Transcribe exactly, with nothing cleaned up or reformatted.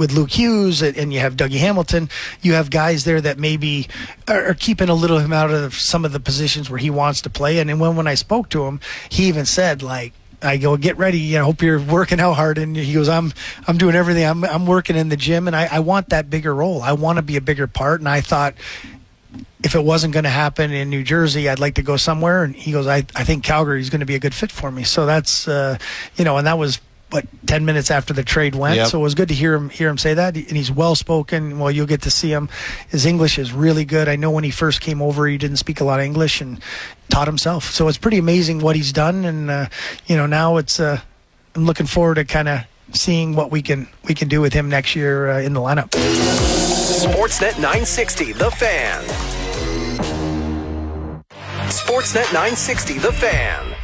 with Luke Hughes and, and you have Dougie Hamilton, you have guys there that maybe are, are keeping a little him out of some of the positions where he wants to play. And, and when, when I spoke to him, he even said, like, I go, get ready. I hope you're working out hard. And he goes, I'm I'm doing everything. I'm I'm working in the gym, and I, I want that bigger role. I want to be a bigger part. And I thought, if it wasn't going to happen in New Jersey, I'd like to go somewhere. And he goes, I, I think Calgary is going to be a good fit for me. So that's, uh, you know, and that was, what, ten minutes after the trade went. Yep. So it was good to hear him hear him say that. And he's well-spoken. Well, you'll get to see him. His English is really good. I know when he first came over, he didn't speak a lot of English and taught himself. So it's pretty amazing what he's done. And, uh, you know, now it's, uh, I'm looking forward to kind of seeing what we can we can do with him next year uh, in the lineup. Sportsnet nine sixty, The Fan. Sportsnet nine sixty, The Fan.